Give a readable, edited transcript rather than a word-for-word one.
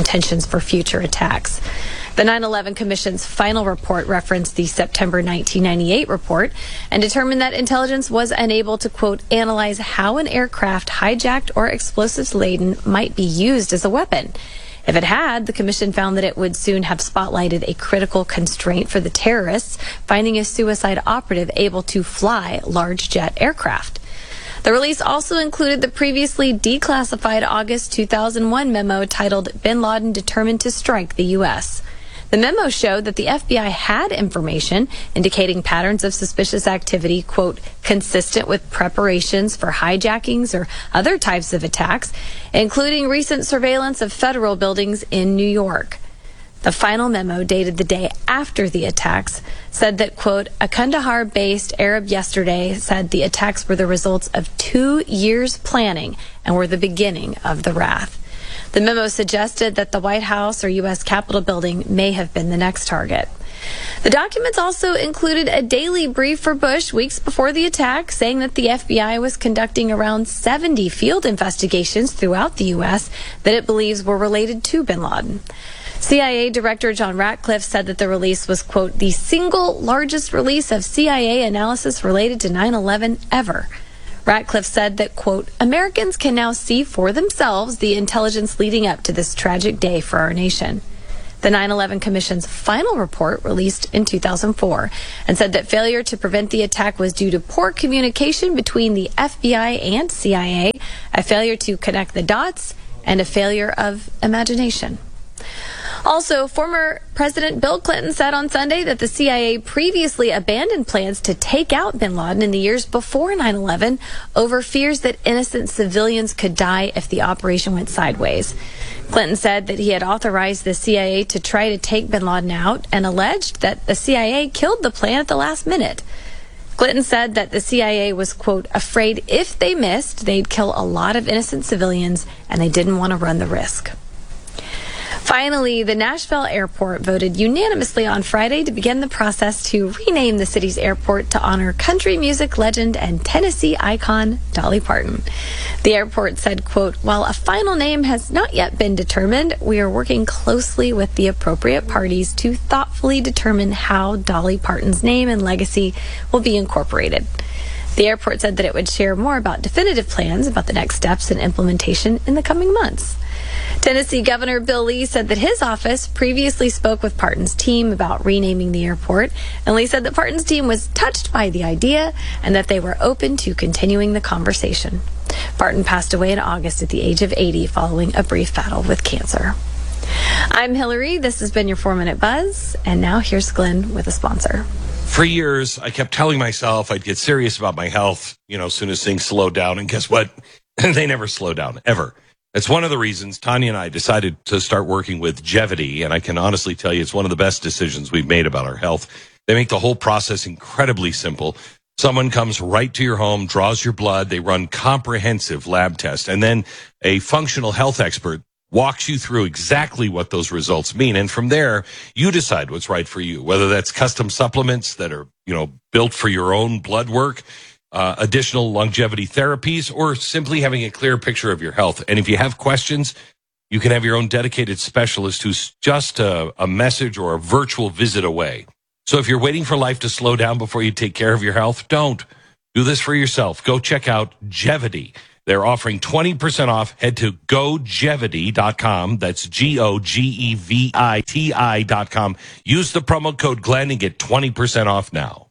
intentions for future attacks. The 9/11 Commission's final report referenced the September 1998 report and determined that intelligence was unable to, quote, analyze how an aircraft hijacked or explosives laden might be used as a weapon. If it had, the commission found that it would soon have spotlighted a critical constraint for the terrorists, finding a suicide operative able to fly large jet aircraft. The release also included the previously declassified August 2001 memo titled Bin Laden Determined to Strike the U.S. The memo showed that the FBI had information indicating patterns of suspicious activity, quote, consistent with preparations for hijackings or other types of attacks, including recent surveillance of federal buildings in New York. The final memo, dated the day after the attacks, said that, quote, a Kandahar-based Arab yesterday said the attacks were the results of 2 years planning and were the beginning of the wrath. The memo suggested that the White House or U.S. Capitol building may have been the next target. The documents also included a daily brief for Bush weeks before the attack, saying that the FBI was conducting around 70 field investigations throughout the U.S. that it believes were related to bin Laden. CIA Director John Ratcliffe said that the release was, quote, the single largest release of CIA analysis related to 9/11 ever. Ratcliffe said that, quote, Americans can now see for themselves the intelligence leading up to this tragic day for our nation. The 9/11 Commission's final report, released in 2004, and said that failure to prevent the attack was due to poor communication between the FBI and CIA, a failure to connect the dots, and a failure of imagination. Also, former President Bill Clinton said on Sunday that the CIA previously abandoned plans to take out bin Laden in the years before 9/11 over fears that innocent civilians could die if the operation went sideways. Clinton said that he had authorized the CIA to try to take bin Laden out and alleged that the CIA killed the plan at the last minute. Clinton said that the CIA was, quote, afraid if they missed, they'd kill a lot of innocent civilians, and they didn't want to run the risk. Finally, the Nashville airport voted unanimously on Friday to begin the process to rename the city's airport to honor country music legend and Tennessee icon Dolly Parton. The airport said, quote, while a final name has not yet been determined, we are working closely with the appropriate parties to thoughtfully determine how Dolly Parton's name and legacy will be incorporated. The airport said that it would share more about definitive plans about the next steps and implementation in the coming months. Tennessee Governor Bill Lee said that his office previously spoke with Parton's team about renaming the airport, and Lee said that Parton's team was touched by the idea and that they were open to continuing the conversation. Parton passed away in August at the age of 80 following a brief battle with cancer. I'm Hillary. This has been your 4-Minute Buzz, and now here's Glenn with a sponsor. For years, I kept telling myself I'd get serious about my health, as soon as things slowed down, and guess what? They never slow down, ever. It's one of the reasons Tanya and I decided to start working with Gevity, and I can honestly tell you it's one of the best decisions we've made about our health. They make the whole process incredibly simple. Someone comes right to your home, draws your blood, they run comprehensive lab tests, and then a functional health expert walks you through exactly what those results mean. And from there, you decide what's right for you, whether that's custom supplements that are, built for your own blood work, additional longevity therapies, or simply having a clear picture of your health. And if you have questions, you can have your own dedicated specialist who's just a message or a virtual visit away. So if you're waiting for life to slow down before you take care of your health, don't. Do this for yourself. Go check out Gevity. They're offering 20% off. Head to gogevity.com. That's GOGEVITI.com. Use the promo code Glenn and get 20% off now.